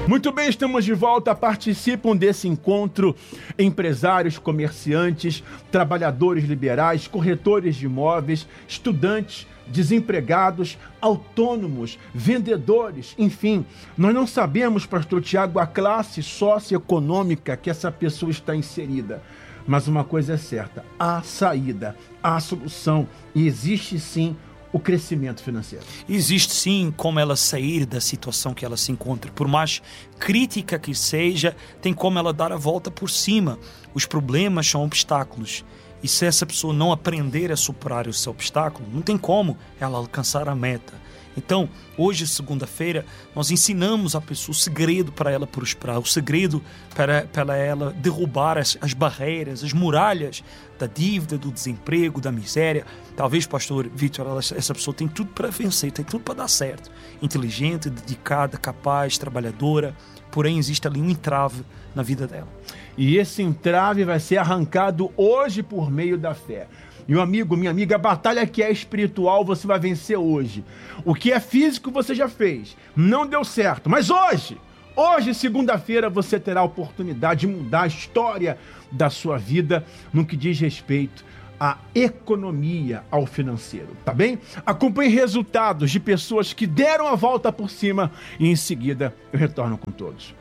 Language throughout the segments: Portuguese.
Muito bem, estamos de volta. Participam desse encontro empresários, comerciantes, trabalhadores liberais, corretores de imóveis, estudantes, desempregados, autônomos, vendedores, enfim. Nós não sabemos, pastor Tiago, a classe socioeconômica que essa pessoa está inserida. Mas uma coisa é certa, há saída, há solução e existe sim o crescimento financeiro. Existe sim como ela sair da situação que ela se encontra. Por mais crítica que seja, tem como ela dar a volta por cima. Os problemas são obstáculos. E se essa pessoa não aprender a superar o seu obstáculo, não tem como ela alcançar a meta. Então, hoje, segunda-feira, nós ensinamos a pessoa o segredo para ela prosperar, o segredo para ela derrubar as barreiras, as muralhas da dívida, do desemprego, da miséria. Talvez, pastor Victor, essa pessoa tem tudo para vencer, tem tudo para dar certo. Inteligente, dedicada, capaz, trabalhadora, porém existe ali um entrave na vida dela. E esse entrave vai ser arrancado hoje por meio da fé. Meu amigo, minha amiga, a batalha que é espiritual você vai vencer hoje. O que é físico você já fez, não deu certo, mas hoje, segunda-feira, você terá a oportunidade de mudar a história da sua vida no que diz respeito à economia, ao financeiro, tá bem? Acompanhe resultados de pessoas que deram a volta por cima e em seguida eu retorno com todos.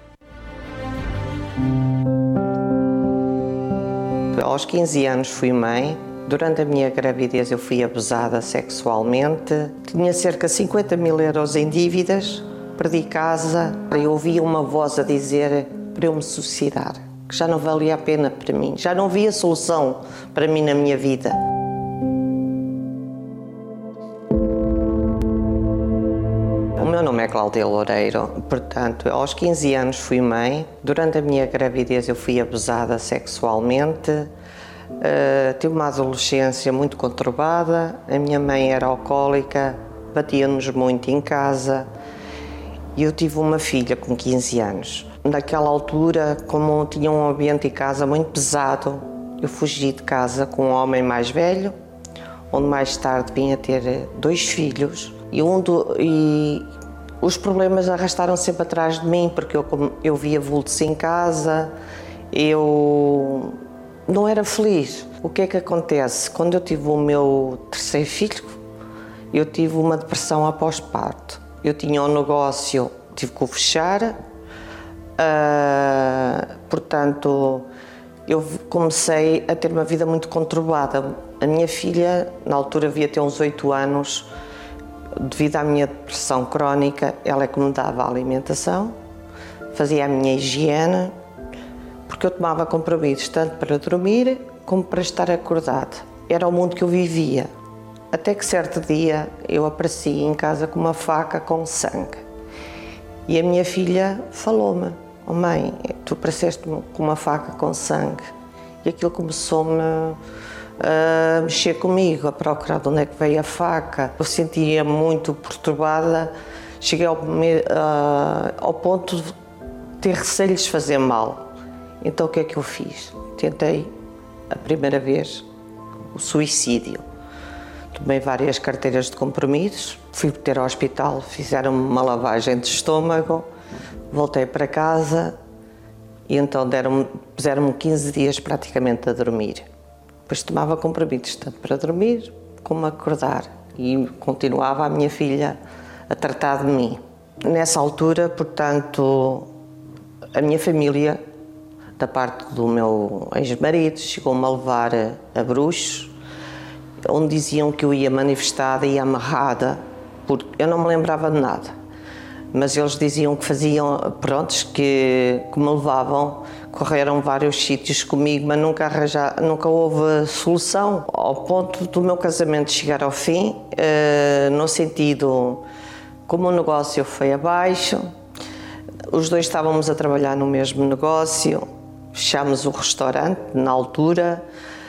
Aos 15 anos fui mãe. Durante a minha gravidez eu fui abusada sexualmente. Tinha cerca de 50 mil euros em dívidas. Perdi casa. Eu ouvia uma voz a dizer para eu me suicidar, que já não valia a pena para mim. Já não havia solução para mim na minha vida. O meu nome é Cláudia Loureiro. Portanto, aos 15 anos fui mãe. Durante a minha gravidez eu fui abusada sexualmente. Tive uma adolescência muito conturbada. A minha mãe era alcoólica, batia-nos muito em casa e eu tive uma filha com 15 anos. Naquela altura, como tinha um ambiente em casa muito pesado, eu fugi de casa com um homem mais velho, onde mais tarde vim a ter 2 filhos e os problemas arrastaram sempre atrás de mim, porque eu via vultos em casa, eu não era feliz. O que é que acontece? Quando eu tive o meu 3º filho, eu tive uma depressão após parto. Eu tinha um negócio, tive que o fechar, portanto, eu comecei a ter uma vida muito conturbada. A minha filha, na altura, devia ter uns 8 anos, devido à minha depressão crónica, ela é que me dava a alimentação, fazia a minha higiene, porque eu tomava comprimidos tanto para dormir como para estar acordada. Era o mundo que eu vivia. Até que certo dia eu apareci em casa com uma faca com sangue. E a minha filha falou-me: "Oh mãe, tu apareceste-me com uma faca com sangue." E aquilo começou-me a mexer comigo, a procurar de onde é que veio a faca. Eu sentia muito perturbada. Cheguei ao ponto de ter receio de lhes fazer mal. Então o que é que eu fiz? Tentei, a primeira vez, o suicídio. Tomei várias carteiras de comprimidos, fui ter ao hospital, fizeram-me uma lavagem de estômago, voltei para casa e então puseram-me 15 dias praticamente a dormir. Depois tomava comprimidos tanto para dormir como acordar e continuava a minha filha a tratar de mim. Nessa altura, portanto, a minha família, da parte do meu ex-marido, chegou-me a levar a Bruxos, onde diziam que eu ia manifestada e amarrada, porque eu não me lembrava de nada. Mas eles diziam que faziam, que me levavam, correram vários sítios comigo, mas nunca houve solução. Ao ponto do meu casamento chegar ao fim, no sentido, como o negócio foi abaixo, os dois estávamos a trabalhar no mesmo negócio, fechámos o restaurante na altura,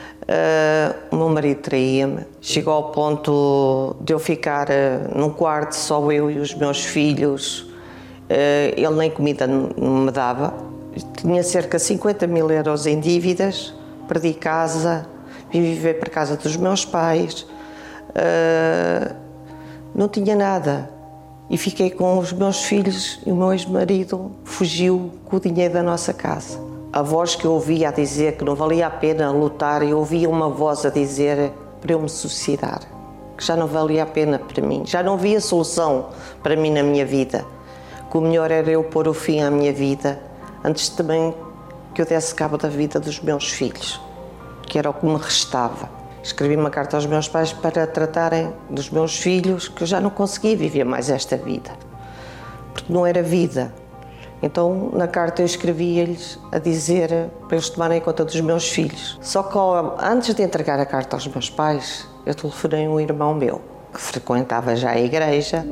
o meu marido traía-me, chegou ao ponto de eu ficar num quarto só eu e os meus filhos, ele nem comida não me dava, tinha cerca de 50 mil euros em dívidas, perdi casa, vim viver para casa dos meus pais, não tinha nada. e fiquei com os meus filhos e o meu ex-marido fugiu com o dinheiro da nossa casa. A voz que eu ouvia a dizer que não valia a pena lutar, eu ouvia uma voz a dizer para eu me suicidar, que já não valia a pena para mim, já não havia solução para mim na minha vida, que o melhor era eu pôr o fim à minha vida, antes também que eu desse cabo da vida dos meus filhos, que era o que me restava. Escrevi uma carta aos meus pais para tratarem dos meus filhos, que eu já não conseguia viver mais esta vida, porque não era vida. Então, na carta eu escrevi-lhes a dizer para eles tomarem conta dos meus filhos. Só que antes de entregar a carta aos meus pais, eu telefonei um irmão meu, que frequentava já a igreja.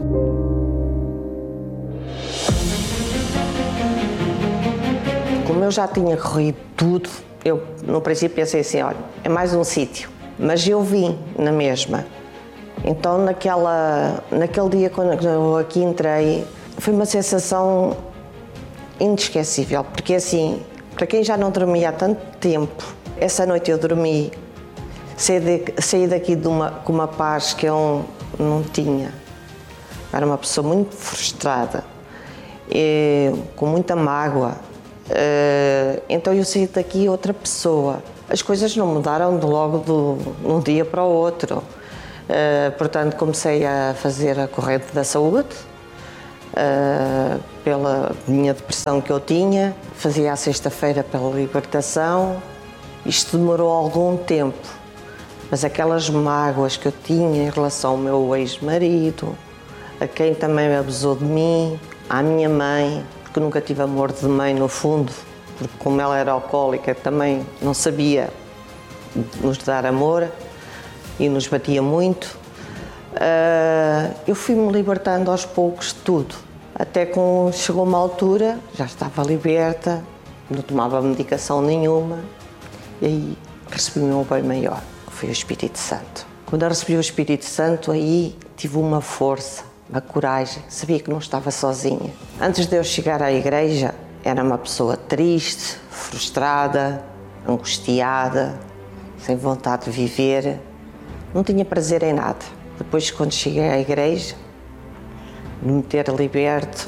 Como eu já tinha corrido tudo, eu no princípio pensei assim, olha, é mais um sítio. Mas eu vim na mesma. Então, naquele dia, quando eu aqui entrei, foi uma sensação inesquecível, porque assim, para quem já não dormia há tanto tempo, essa noite eu dormi, saí daqui com uma paz que eu não tinha. Era uma pessoa muito frustrada, com muita mágoa. Então eu saí daqui outra pessoa. As coisas não mudaram de logo de um dia para o outro. Portanto, comecei a fazer a corrente da saúde, pela minha depressão que eu tinha, fazia a sexta-feira pela libertação. Isto demorou algum tempo, mas aquelas mágoas que eu tinha em relação ao meu ex-marido, a quem também abusou de mim, à minha mãe, porque nunca tive amor de mãe no fundo, porque como ela era alcoólica também não sabia nos dar amor e nos batia muito. Eu fui-me libertando aos poucos de tudo, até que chegou uma altura, já estava liberta, não tomava medicação nenhuma, e aí recebi o meu bem maior, que foi o Espírito Santo. Quando eu recebi o Espírito Santo, aí tive uma força, uma coragem, sabia que não estava sozinha. Antes de eu chegar à igreja, era uma pessoa triste, frustrada, angustiada, sem vontade de viver, não tinha prazer em nada. Depois, quando cheguei à igreja, de me ter liberto,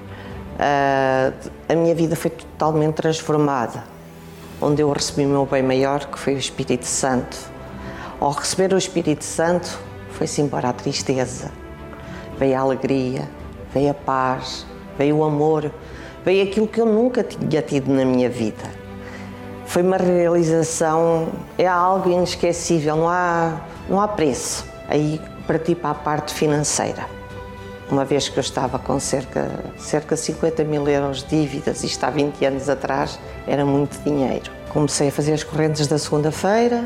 a minha vida foi totalmente transformada, onde eu recebi o meu bem maior, que foi o Espírito Santo. Ao receber o Espírito Santo, foi-se embora a tristeza, veio a alegria, veio a paz, veio o amor, veio aquilo que eu nunca tinha tido na minha vida. Foi uma realização, é algo inesquecível, não há preço. Aí parti para a parte financeira. Uma vez que eu estava com cerca de 50 mil euros de dívidas, isto há 20 anos atrás, era muito dinheiro. Comecei a fazer as correntes da segunda-feira,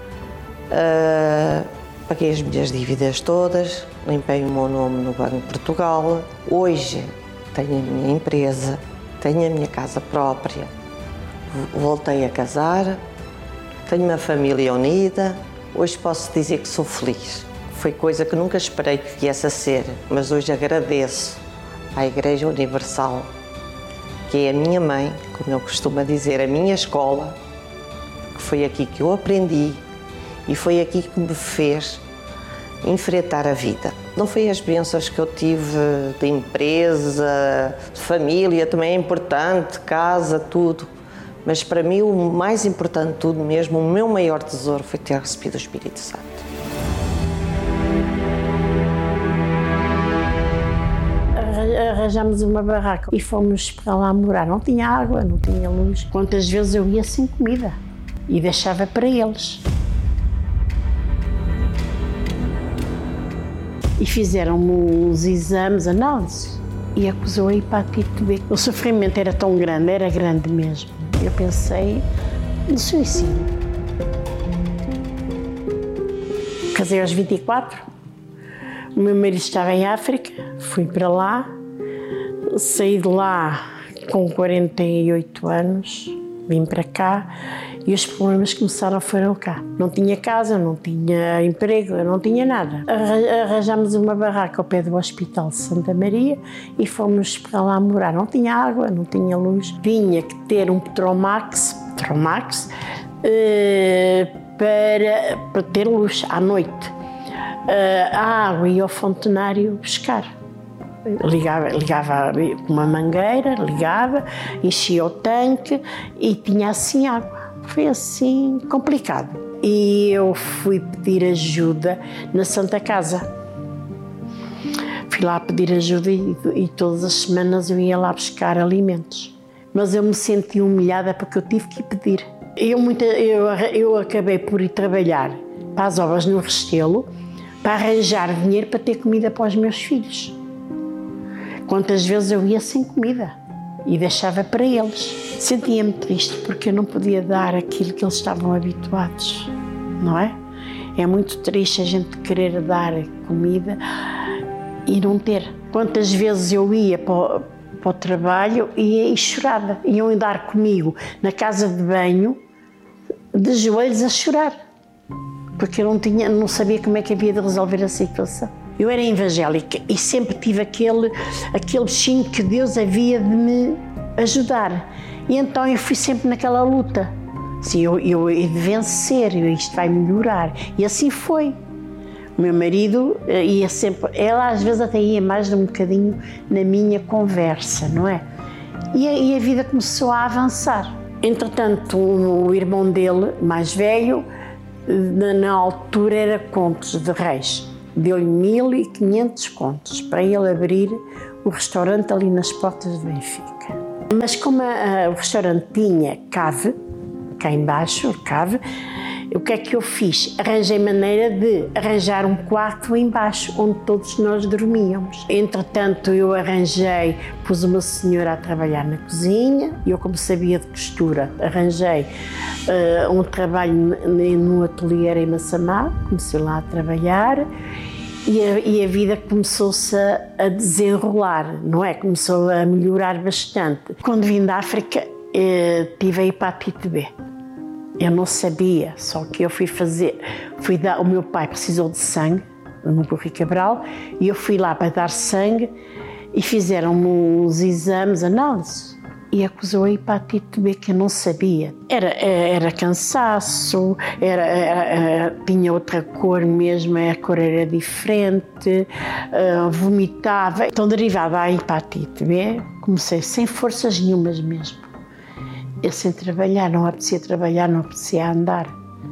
paguei as minhas dívidas todas, limpei o meu nome no Banco de Portugal. Hoje tenho a minha empresa, tenho a minha casa própria, voltei a casar, tenho uma família unida. Hoje posso dizer que sou feliz. Foi coisa que nunca esperei que viesse a ser, mas hoje agradeço à Igreja Universal, que é a minha mãe, como eu costumo dizer, a minha escola, que foi aqui que eu aprendi e foi aqui que me fez enfrentar a vida. Não foi as bênçãos que eu tive de empresa, de família, também é importante, casa, tudo. Mas para mim o mais importante de tudo mesmo, o meu maior tesouro foi ter recebido o Espírito Santo. Arranjámos uma barraca e fomos para lá morar. Não tinha água, não tinha luz. Quantas vezes eu ia sem comida e deixava para eles. E fizeram-me uns exames, análises, e acusou a hepatite B. O sofrimento era tão grande, era grande mesmo. Eu pensei no suicídio. Casei aos 24, o meu marido estava em África, fui para lá, saí de lá com 48 anos, vim para cá e os problemas começaram foram cá. Não tinha casa, não tinha emprego, não tinha nada. Arranjámos uma barraca ao pé do Hospital de Santa Maria e fomos para lá morar. Não tinha água, não tinha luz. Tinha que ter um Petromax para ter luz à noite. A água ia ao fontenário buscar. Ligava com uma mangueira, enchia o tanque e tinha assim água. Foi assim complicado. E eu fui pedir ajuda na Santa Casa. Fui lá pedir ajuda e todas as semanas eu ia lá buscar alimentos. Mas eu me senti humilhada porque eu tive que pedir. Eu acabei por ir trabalhar para as obras no Restelo para arranjar dinheiro para ter comida para os meus filhos. Quantas vezes eu ia sem comida e deixava para eles. Sentia-me triste porque eu não podia dar aquilo que eles estavam habituados, não é? É muito triste a gente querer dar comida e não ter. Quantas vezes eu ia para o trabalho e chorava. Iam dar comigo na casa de banho, de joelhos a chorar, porque eu não sabia como é que havia de resolver a situação. Eu era evangélica e sempre tive aquele bichinho que Deus havia de me ajudar. E então eu fui sempre naquela luta. Assim, eu he de vencer, isto vai melhorar. E assim foi. O meu marido ia sempre, ela às vezes até ia mais de um bocadinho na minha conversa, não é? E a vida começou a avançar. Entretanto, o irmão dele, mais velho, na altura era contos de reis. Deu-lhe 1.500 contos para ele abrir o restaurante ali nas portas de Benfica. Mas como o restaurante tinha cave, cá embaixo, cave, o que é que eu fiz? Arranjei maneira de arranjar um quarto embaixo, onde todos nós dormíamos. Entretanto, eu pus uma senhora a trabalhar na cozinha, e eu, como sabia de costura, arranjei um trabalho no ateliê em Massamá, comecei lá a trabalhar, e a vida começou-se a desenrolar, não é? Começou a melhorar bastante. Quando vim da África, tive a hepatite B. Eu não sabia, só que eu o meu pai precisou de sangue, no Correio Cabral, e eu fui lá para dar sangue e fizeram-me uns exames, análises, e acusou a hepatite B, que eu não sabia. Era cansaço, tinha outra cor mesmo, a cor era diferente, vomitava. Então, derivada da hepatite B, comecei sem forças nenhumas mesmo. Eu sem trabalhar, não apetecia andar.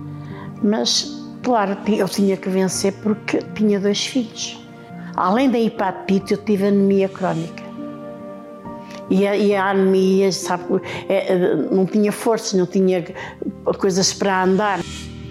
Mas, claro, eu tinha que vencer porque tinha 2 filhos. Além da hepatite, eu tive anemia crónica. E a anemia, sabe, não tinha forças, não tinha coisas para andar.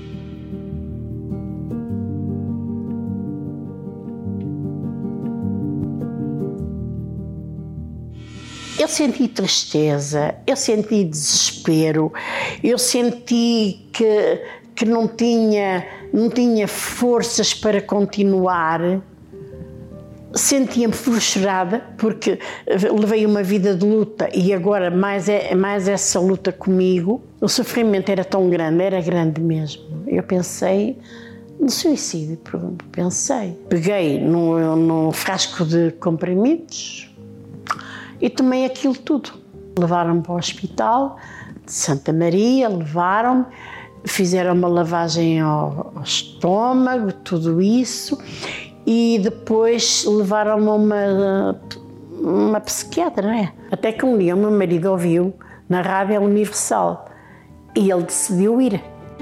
Eu senti tristeza, eu senti desespero, eu senti que não tinha forças para continuar. Sentia-me frustrada porque levei uma vida de luta e agora mais essa luta comigo. O sofrimento era tão grande, era grande mesmo. Eu pensei no suicídio, pensei. Peguei num frasco de comprimidos e tomei aquilo tudo. Levaram-me para o hospital de Santa Maria, fizeram uma lavagem ao estômago, tudo isso, e depois levaram-me a uma psiquiatra, não é? Até que um dia o meu marido ouviu na Rádio Universal e ele decidiu ir.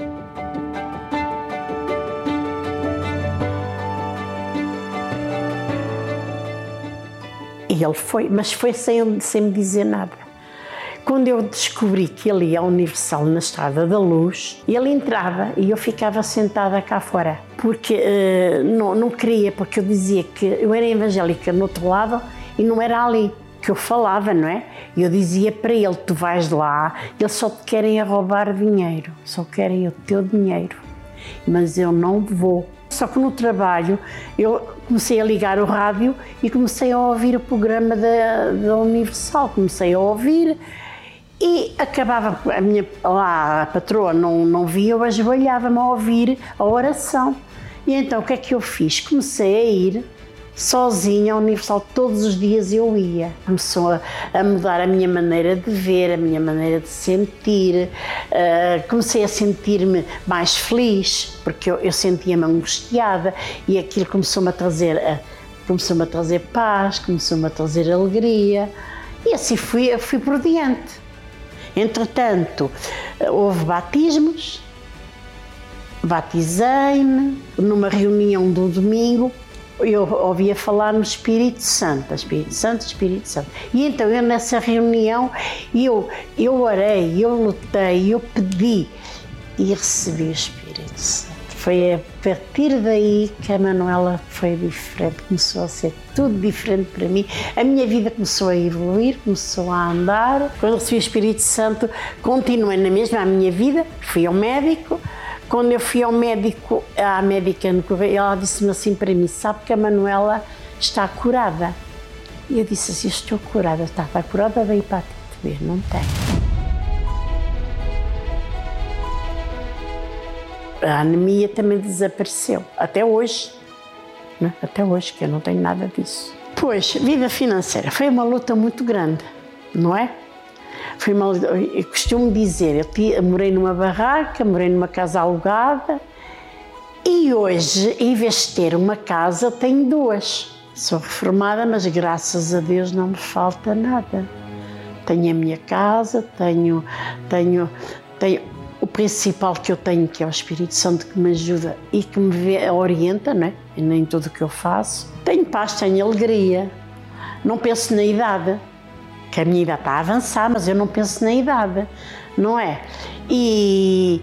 E ele foi, mas foi sem me dizer nada. Quando eu descobri que ele ia à Universal na Estrada da Luz, ele entrava e eu ficava sentada cá fora. Porque não queria, porque eu dizia que eu era evangélica no outro lado e não era ali que eu falava, não é? E eu dizia para ele, tu vais lá, eles só te querem roubar dinheiro, só querem o teu dinheiro. Mas eu não vou. Só que no trabalho eu comecei a ligar o rádio e comecei a ouvir o programa da Universal. Comecei a ouvir e acabava, a patroa não via, eu ajoelhava-me a ouvir a oração. E então o que é que eu fiz? Comecei a ir sozinha à Universal, todos os dias eu ia. Começou a mudar a minha maneira de ver, a minha maneira de sentir. Comecei a sentir-me mais feliz, porque eu sentia-me angustiada e aquilo começou-me a trazer começou-me a trazer paz, começou-me a trazer alegria, e assim fui por diante. Entretanto, houve batismos, batizei-me, numa reunião do domingo, eu ouvia falar no Espírito Santo, Espírito Santo, Espírito Santo. E então eu nessa reunião, eu orei, eu lutei, eu pedi e recebi o Espírito Santo. Foi a partir daí que a Manuela foi diferente, começou a ser tudo diferente para mim. A minha vida começou a evoluir, começou a andar. Quando eu recebi o Espírito Santo, continuei na mesma a minha vida, fui ao médico. Quando eu fui ao médico, a médica no correio, ela disse-me assim para mim, sabe que a Manuela está curada? E eu disse assim, estou curada, estava curada da hepatite B, não tem. A anemia também desapareceu, até hoje, né? Até hoje, que eu não tenho nada disso. Pois, vida financeira, foi uma luta muito grande, não é? Eu costumo dizer, eu morei numa barraca, morei numa casa alugada e hoje, em vez de ter uma casa, tenho duas. Sou reformada, mas graças a Deus não me falta nada. Tenho a minha casa, tenho o principal que eu tenho, que é o Espírito Santo, que me ajuda e que me orienta, não é? Nem tudo o que eu faço. Tenho paz, tenho alegria, não penso na idade, que a minha idade está a avançar, mas eu não penso na idade, não é? E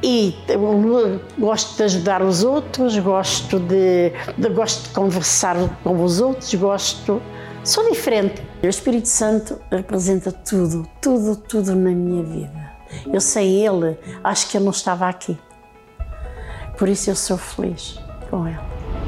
gosto de ajudar os outros, gosto de conversar com os outros, sou diferente. O Espírito Santo representa tudo na minha vida. Eu sem ele, acho que eu não estava aqui. Por isso eu sou feliz com ele.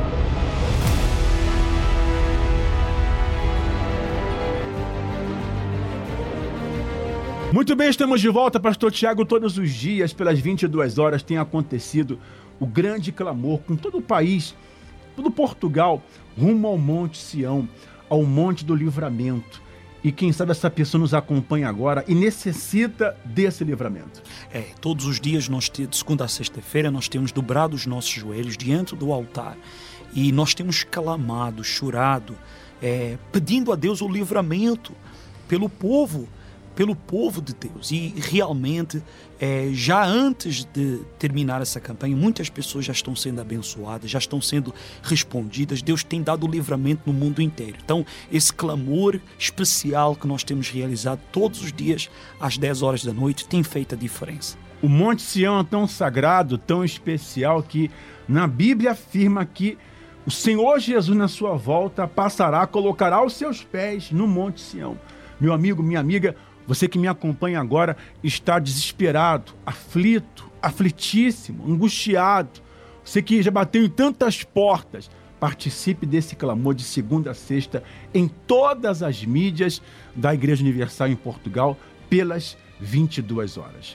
Muito bem, estamos de volta, Pastor Tiago. Todos os dias, pelas 22 horas, tem acontecido o grande clamor com todo o país, todo Portugal, rumo ao Monte Sião, ao Monte do Livramento. E quem sabe essa pessoa nos acompanha agora e necessita desse livramento. Todos os dias, de segunda a sexta-feira, nós temos dobrado os nossos joelhos diante do altar e nós temos clamado, chorado, pedindo a Deus o livramento pelo povo de Deus. E realmente, já antes de terminar essa campanha, muitas pessoas já estão sendo abençoadas, já estão sendo respondidas. Deus tem dado livramento no mundo inteiro. Então, esse clamor especial que nós temos realizado todos os dias, às 10 horas da noite, tem feito a diferença. O Monte Sião é tão sagrado, tão especial, que na Bíblia afirma que o Senhor Jesus, na sua volta, colocará os seus pés no Monte Sião. Meu amigo, minha amiga, você que me acompanha agora está desesperado, aflito, aflitíssimo, angustiado. Você que já bateu em tantas portas, participe desse clamor de segunda a sexta em todas as mídias da Igreja Universal em Portugal pelas 22 horas.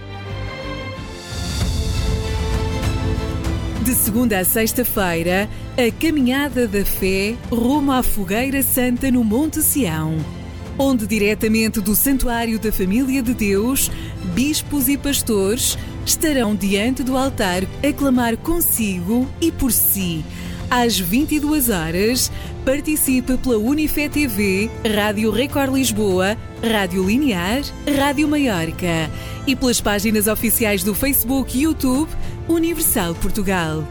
De segunda a sexta-feira, a Caminhada da Fé rumo à Fogueira Santa no Monte Sião, onde diretamente do Santuário da Família de Deus, bispos e pastores estarão diante do altar a clamar consigo e por si. Às 22 horas, participe pela Unifé TV, Rádio Record Lisboa, Rádio Linear, Rádio Maiorca e pelas páginas oficiais do Facebook e YouTube Universal Portugal.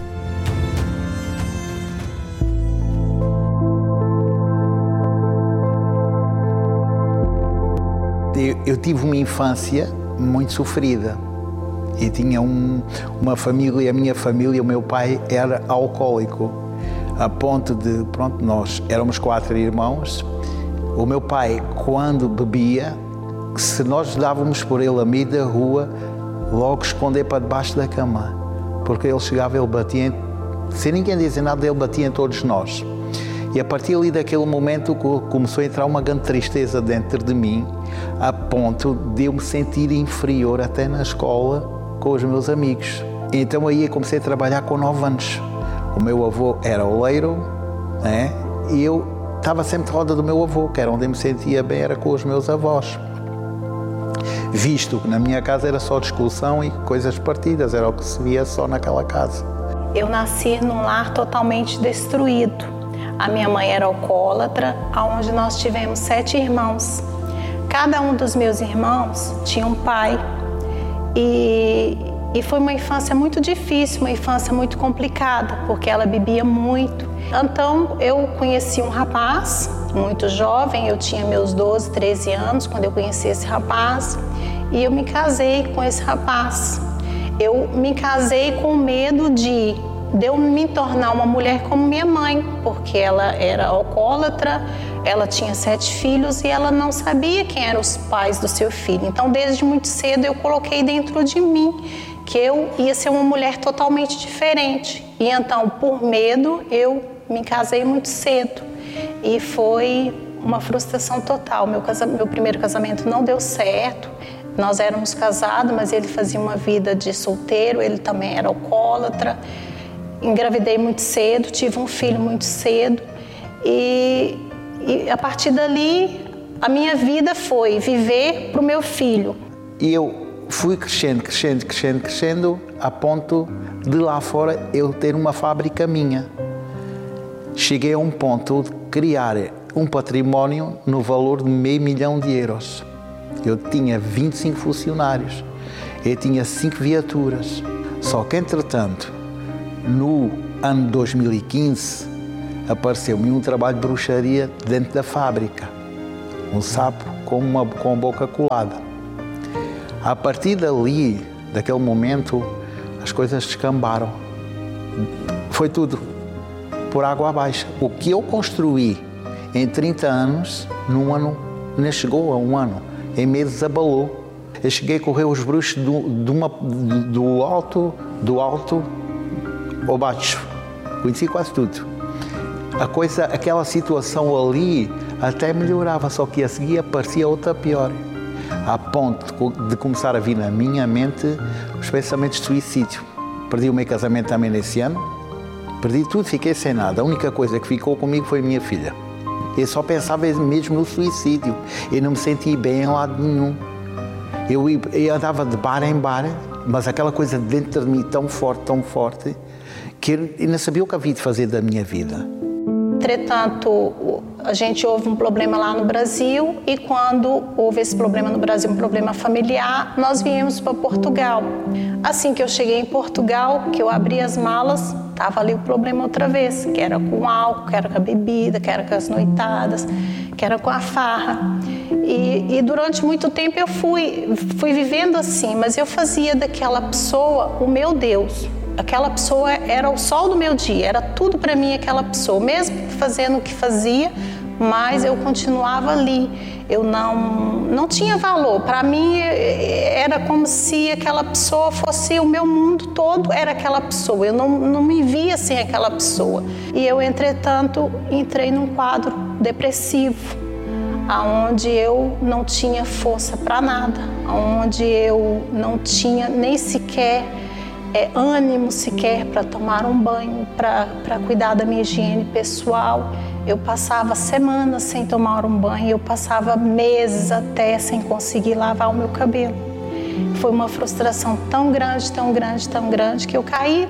Eu tive uma infância muito sofrida e tinha uma família, a minha família, o meu pai era alcoólico, a ponto de, nós éramos 4 irmãos. O meu pai, quando bebia, se nós dávamos por ele a meio da rua, logo esconder para debaixo da cama, porque ele chegava, ele batia, sem ninguém dizer nada, ele batia em todos nós. E a partir ali daquele momento começou a entrar uma grande tristeza dentro de mim, a ponto de eu me sentir inferior até na escola com os meus amigos. Então aí eu comecei a trabalhar com 9 anos. O meu avô era oleiro, né? E eu estava sempre de roda do meu avô, que era onde eu me sentia bem, era com os meus avós. Visto que na minha casa era só discussão e coisas partidas, era o que se via só naquela casa. Eu nasci num lar totalmente destruído. A minha mãe era alcoólatra, onde nós tivemos 7 irmãos. Cada um dos meus irmãos tinha um pai. E foi uma infância muito difícil, uma infância muito complicada, porque ela bebia muito. Então eu conheci um rapaz, muito jovem, eu tinha meus 12, 13 anos quando eu conheci esse rapaz, e eu me casei com esse rapaz. Eu me casei com medo de eu me tornar uma mulher como minha mãe, porque ela era alcoólatra, ela tinha 7 filhos e ela não sabia quem eram os pais do seu filho. Então, desde muito cedo, eu coloquei dentro de mim que eu ia ser uma mulher totalmente diferente. E então, por medo, eu me casei muito cedo. E foi uma frustração total. Meu primeiro casamento não deu certo. Nós éramos casados, mas ele fazia uma vida de solteiro, ele também era alcoólatra. Engravidei muito cedo, tive um filho muito cedo. E a partir dali, a minha vida foi viver para o meu filho. E eu fui crescendo, a ponto de lá fora eu ter uma fábrica minha. Cheguei a um ponto de criar um património no valor de €500 mil. Eu tinha 25 funcionários, eu tinha 5 viaturas. Só que, entretanto, no ano 2015, apareceu-me um trabalho de bruxaria dentro da fábrica. Um sapo com a boca colada. A partir dali, daquele momento, as coisas descambaram. Foi tudo por água abaixo. O que eu construí em 30 anos, num ano, nem chegou a um ano, em meses abalou. Eu cheguei a correr os bruxos do alto ao baixo. Conheci quase tudo. Aquela situação ali até melhorava, só que a seguir aparecia outra pior. A ponto de começar a vir na minha mente os pensamentos de suicídio. Perdi o meu casamento também nesse ano. Perdi tudo, fiquei sem nada. A única coisa que ficou comigo foi a minha filha. Eu só pensava mesmo no suicídio. Eu não me sentia bem em lado nenhum. Eu andava de bar em bar, mas aquela coisa dentro de mim tão forte, que eu não sabia o que havia de fazer da minha vida. Entretanto, a gente houve um problema lá no Brasil e quando houve esse problema no Brasil, um problema familiar, nós viemos para Portugal. Assim que eu cheguei em Portugal, que eu abri as malas, estava ali o problema outra vez, que era com álcool, que era com a bebida, que era com as noitadas, que era com a farra. E durante muito tempo eu fui vivendo assim, mas eu fazia daquela pessoa o meu Deus. Aquela pessoa era o sol do meu dia, era tudo para mim aquela pessoa. Mesmo fazendo o que fazia, mas eu continuava ali. Eu não tinha valor. Para mim era como se aquela pessoa fosse o meu mundo todo, era aquela pessoa. Eu não me via sem aquela pessoa. E eu, entretanto, entrei num quadro depressivo, onde eu não tinha força para nada, onde eu não tinha nem sequer ânimo sequer para tomar um banho, para cuidar da minha higiene pessoal. Eu passava semanas sem tomar um banho, eu passava meses até sem conseguir lavar o meu cabelo. Foi uma frustração tão grande, que eu caí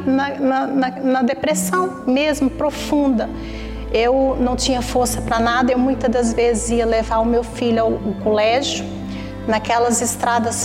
na depressão mesmo, profunda. Eu não tinha força para nada, eu muitas das vezes ia levar o meu filho ao colégio. Naquelas estradas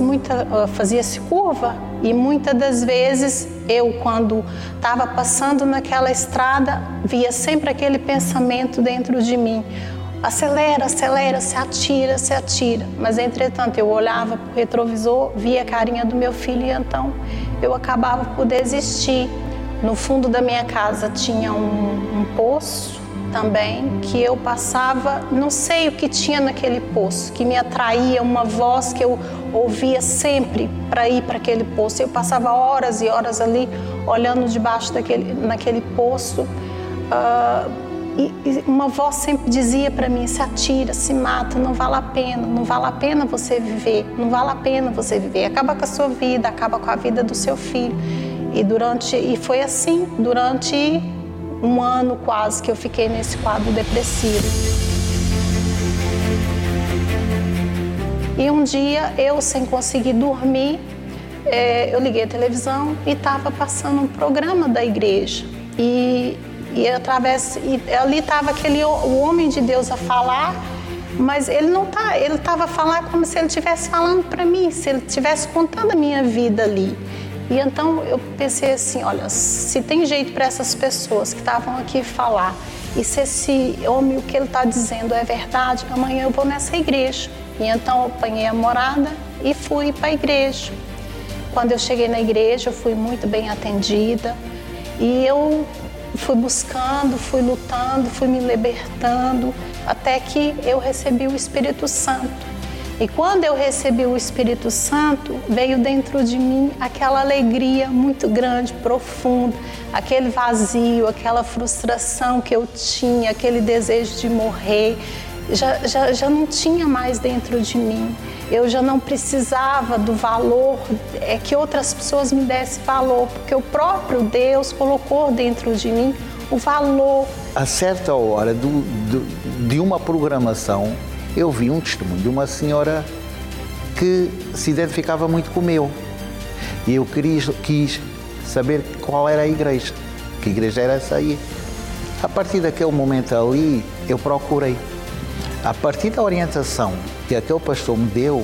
fazia-se curva e muitas das vezes eu, quando estava passando naquela estrada, via sempre aquele pensamento dentro de mim: acelera, se atira. Mas, entretanto, eu olhava para o retrovisor, via a carinha do meu filho e então eu acabava por desistir. No fundo da minha casa tinha um poço também, que eu passava, não sei o que tinha naquele poço, que me atraía, uma voz que eu ouvia sempre para ir para aquele poço. Eu passava horas e horas ali, olhando debaixo naquele poço, e uma voz sempre dizia para mim: se atira, se mata, não vale a pena você viver, acaba com a sua vida, acaba com a vida do seu filho. E foi assim, durante um ano quase que eu fiquei nesse quadro depressivo. E um dia, eu sem conseguir dormir, eu liguei a televisão e estava passando um programa da igreja. E E ali estava o homem de Deus a falar, mas ele estava a falar como se ele estivesse falando para mim, se ele estivesse contando a minha vida ali. E então eu pensei assim, olha, se tem jeito para essas pessoas que estavam aqui falar, e se esse homem, o que ele está dizendo é verdade, amanhã eu vou nessa igreja. E então eu apanhei a morada e fui para a igreja. Quando eu cheguei na igreja, eu fui muito bem atendida, e eu fui buscando, fui lutando, fui me libertando, até que eu recebi o Espírito Santo. E quando eu recebi o Espírito Santo, veio dentro de mim aquela alegria muito grande, profunda, aquele vazio, aquela frustração que eu tinha, aquele desejo de morrer, já não tinha mais dentro de mim. Eu já não precisava do valor, que outras pessoas me dessem valor, porque o próprio Deus colocou dentro de mim o valor. A certa hora de uma programação, eu vi um testemunho de uma senhora que se identificava muito com o meu. E eu quis saber qual era a igreja, que igreja era essa aí. A partir daquele momento ali, eu procurei. A partir da orientação que aquele pastor me deu,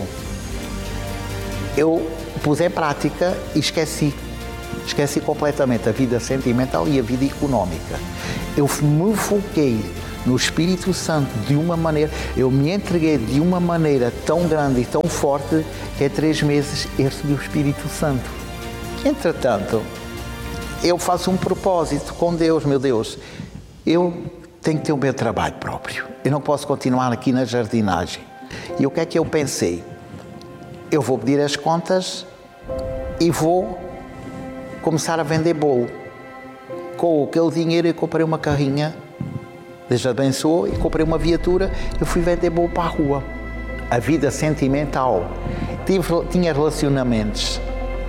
eu pus em prática e esqueci completamente a vida sentimental e a vida económica. Eu me foquei no Espírito Santo de uma maneira, eu me entreguei de uma maneira tão grande e tão forte que em 3 meses eu recebi o Espírito Santo. Entretanto, eu faço um propósito com Deus, meu Deus, eu tenho que ter o meu trabalho próprio, eu não posso continuar aqui na jardinagem. E o que é que eu pensei? Eu vou pedir as contas e vou começar a vender bolo. Com aquele dinheiro eu comprei uma carrinha, Deus abençoou, e comprei uma viatura, eu fui vender bolo para a rua. A vida sentimental, tinha relacionamentos,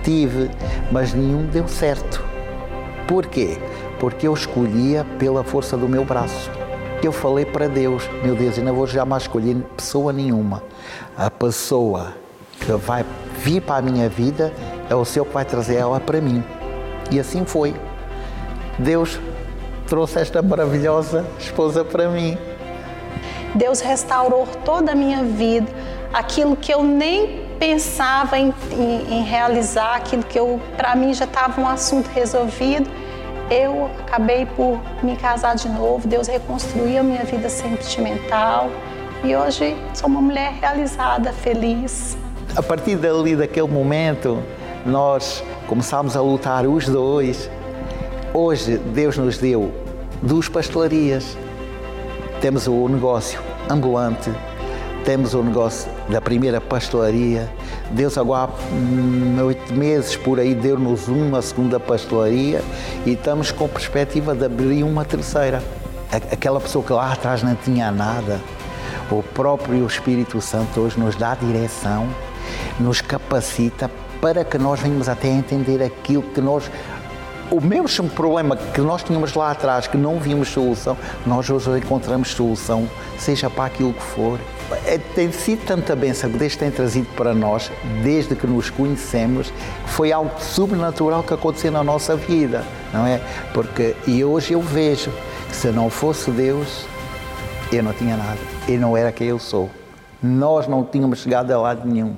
mas nenhum deu certo. Porquê? Porque eu escolhia pela força do meu braço. Eu falei para Deus, meu Deus, eu não vou jamais escolher pessoa nenhuma. A pessoa que vai vir para a minha vida é o Senhor que vai trazer ela para mim. E assim foi. Deus trouxe esta maravilhosa esposa para mim. Deus restaurou toda a minha vida, aquilo que eu nem pensava em realizar, aquilo que para mim já estava um assunto resolvido. Eu acabei por me casar de novo, Deus reconstruiu a minha vida sentimental e hoje sou uma mulher realizada, feliz. A partir daquele momento, nós começámos a lutar os dois. Hoje, Deus nos deu 2 pastelarias. Temos o negócio ambulante, temos o negócio da primeira pastelaria. Deus agora, 8 meses por aí, deu-nos uma segunda pastelaria e estamos com perspectiva de abrir uma terceira. Aquela pessoa que lá atrás não tinha nada, o próprio Espírito Santo hoje nos dá direção, nos capacita para que nós venhamos até a entender aquilo que nós... O mesmo problema que nós tínhamos lá atrás, que não víamos solução, nós hoje encontramos solução, seja para aquilo que for. Tem sido tanta bênção que Deus tem trazido para nós, desde que nos conhecemos, que foi algo sobrenatural que aconteceu na nossa vida, não é? E hoje eu vejo que se não fosse Deus, eu não tinha nada, eu não era quem eu sou. Nós não tínhamos chegado a lado nenhum.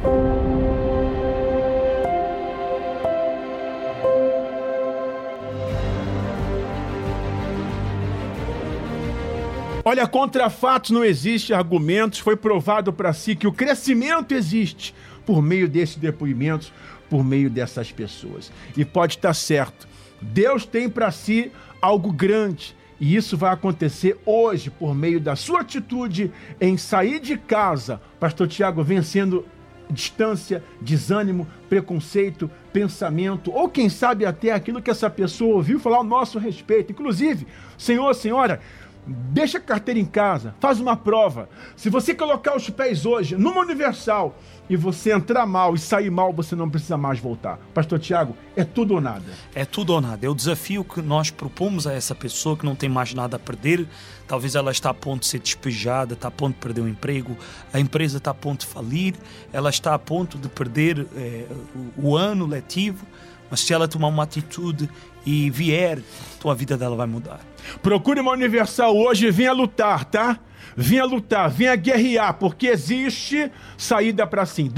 Olha, contra fatos não existe argumentos, foi provado para si que o crescimento existe por meio desses depoimentos, por meio dessas pessoas. E pode estar certo, Deus tem para si algo grande e isso vai acontecer hoje por meio da sua atitude em sair de casa, Pastor Tiago, vencendo distância, desânimo, preconceito, pensamento, ou quem sabe até aquilo que essa pessoa ouviu falar ao nosso respeito. Inclusive, senhor, senhora, deixa a carteira em casa, faz uma prova. Se você colocar os pés hoje numa Universal e você entrar mal e sair mal, você não precisa mais voltar. Pastor Tiago, é tudo ou nada? É tudo ou nada. É o desafio que nós propomos a essa pessoa que não tem mais nada a perder. Talvez ela está a ponto de ser despejada, está a ponto de perder o emprego, a empresa está a ponto de falir, ela está a ponto de perder o ano letivo. Mas se ela tomar uma atitude e vier, tua vida dela vai mudar. Procure uma Universal hoje e venha lutar, tá? Venha lutar, venha guerrear, porque existe saída para sim.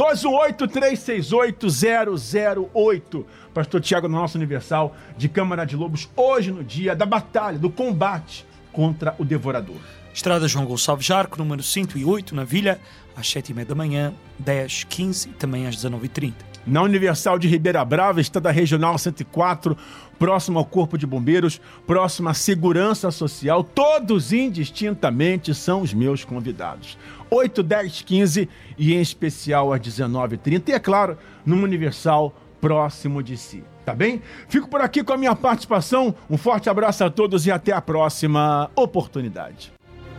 218-368-008. Pastor Tiago, no nosso Universal de Câmara de Lobos, hoje no dia da batalha, do combate contra o devorador. Estrada João Gonçalves Jarco, número 108, na Vila, às 7h30 da manhã, 10, 15 e também às 19h30. Na Universal de Ribeira Brava, Estrada Regional 104, próximo ao Corpo de Bombeiros, próximo à Segurança Social, todos indistintamente são os meus convidados. 8, 10, 15 e em especial às 19h30. E é claro, numa Universal próximo de si, tá bem? Fico por aqui com a minha participação. Um forte abraço a todos e até a próxima oportunidade.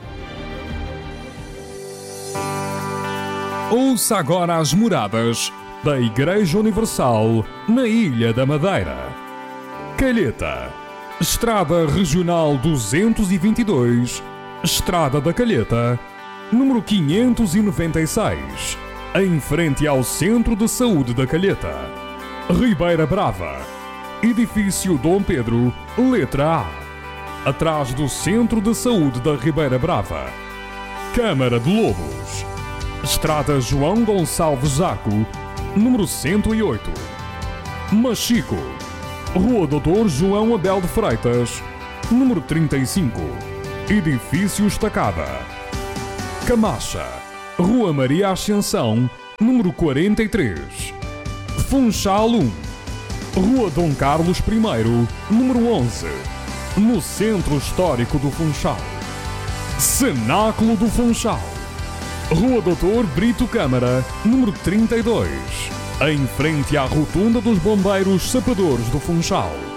Ouça agora as moradas da Igreja Universal na Ilha da Madeira. Calheta, Estrada Regional 222, Estrada da Calheta, número 596, em frente ao Centro de Saúde da Calheta. Ribeira Brava, Edifício Dom Pedro, letra A, atrás do Centro de Saúde da Ribeira Brava. Câmara de Lobos, Estrada João Gonçalves Jarco, número 108. Machico, Rua Doutor João Abel de Freitas, número 35, Edifício Estacada. Camacha, Rua Maria Ascensão, número 43. Funchal 1, Rua Dom Carlos I, número 11, no Centro Histórico do Funchal. Cenáculo do Funchal, Rua Doutor Brito Câmara, número 32, em frente à Rotunda dos Bombeiros Sapadores do Funchal.